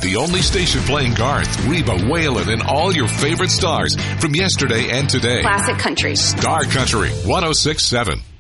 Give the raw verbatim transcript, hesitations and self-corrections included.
the only station playing Garth, Reba, Waylon, and all your favorite stars from yesterday and today. Classic country. Star Country one oh six point seven.